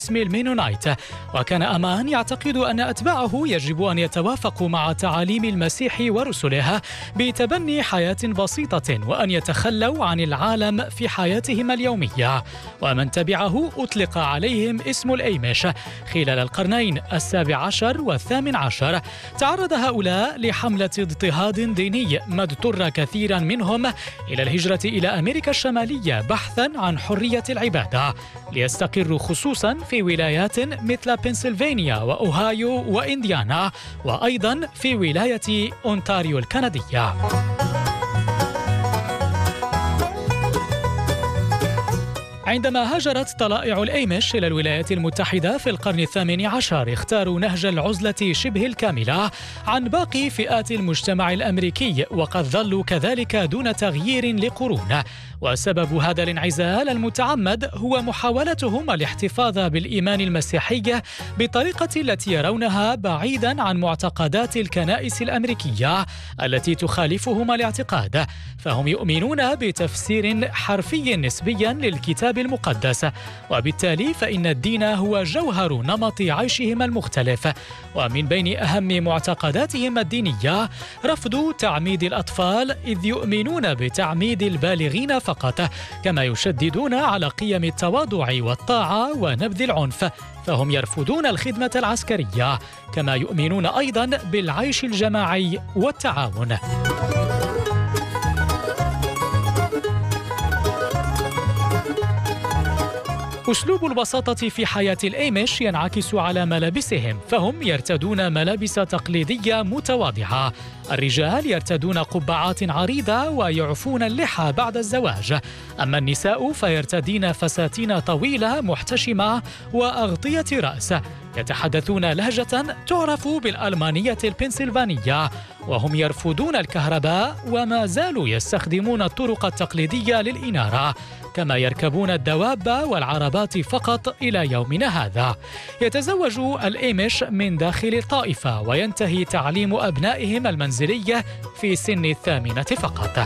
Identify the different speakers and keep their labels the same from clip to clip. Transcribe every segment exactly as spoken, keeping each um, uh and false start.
Speaker 1: اسم المينونايت. وكان أمان يعتقد أن أتباعه يجب أن يتوافقوا مع تعاليم المسيح ورسله بتبني حياة بسيطة وأن يتخلوا عن العالم في حياتهم اليومية. ومن تبعه أطلق عليهم اسم الأيمش. خلال القرنين السابع عشر والثامن عشر تعرض هؤلاء لحملة اضطهاد ديني، ما اضطر كثيرا منهم إلى الهجرة إلى أمريكا الشمالية بحثا عن حرية العبادة، ليستقروا خصوصا في ولايات مثل بنسلفانيا وأوهايو وإنديانا، وأيضا في ولاية أونتاريو الكندية. عندما هاجرت طلائع الأيمش إلى الولايات المتحدة في القرن الثامن عشر اختاروا نهج العزلة شبه الكاملة عن باقي فئات المجتمع الأمريكي، وقد ظلوا كذلك دون تغيير لقرون. وسبب هذا الانعزال المتعمد هو محاولتهم الاحتفاظ بالإيمان المسيحي بطريقة التي يرونها بعيدا عن معتقدات الكنائس الأمريكية التي تخالفهم الاعتقاد، فهم يؤمنون بتفسير حرفي نسبيا للكتاب المقدس، وبالتالي فإن الدين هو جوهر نمط عيشهم المختلف. ومن بين أهم معتقداتهم الدينية رفض تعميد الأطفال، إذ يؤمنون بتعميد البالغين فقط، كما يشددون على قيم التواضع والطاعة ونبذ العنف، فهم يرفضون الخدمة العسكرية، كما يؤمنون أيضا بالعيش الجماعي والتعاون. أسلوب البساطة في حياة الأيمش ينعكس على ملابسهم، فهم يرتدون ملابس تقليدية متواضعة. الرجال يرتدون قبعات عريضة ويعفون اللحى بعد الزواج، أما النساء فيرتدين فساتين طويلة محتشمة وأغطية رأس. يتحدثون لهجة تعرف بالألمانية البنسلفانية، وهم يرفضون الكهرباء وما زالوا يستخدمون الطرق التقليدية للإنارة، كما يركبون الدواب والعربات فقط إلى يومنا هذا. يتزوج الأيمش من داخل الطائفة، وينتهي تعليم أبنائهم المنزلي في سن الثامنة فقط.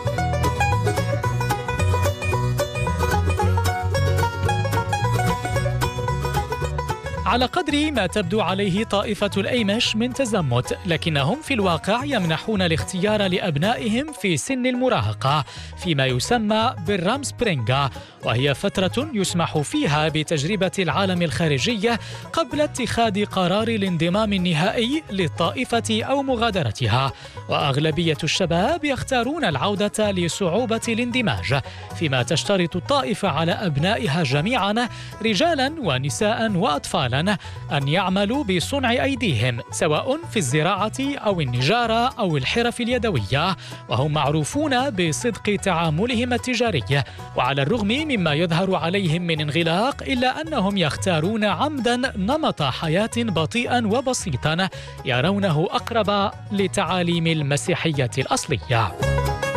Speaker 1: على قدر ما تبدو عليه طائفة الأيمش من تزمت، لكنهم في الواقع يمنحون الاختيار لأبنائهم في سن المراهقة فيما يسمى بالرامسبرينغا، وهي فترة يسمح فيها بتجربة العالم الخارجي قبل اتخاذ قرار الانضمام النهائي للطائفة أو مغادرتها. وأغلبية الشباب يختارون العودة لصعوبة الاندماج، فيما تشترط الطائفة على أبنائها جميعا رجالا ونساء وأطفالا أن يعملوا بصنع أيديهم، سواء في الزراعة أو النجارة أو الحرف اليدوية، وهم معروفون بصدق تعاملهم التجاري. وعلى الرغم مما يظهر عليهم من انغلاق، إلا أنهم يختارون عمدا نمط حياة بطيئا وبسيطا يرونه أقرب لتعاليم المسيحية الأصلية.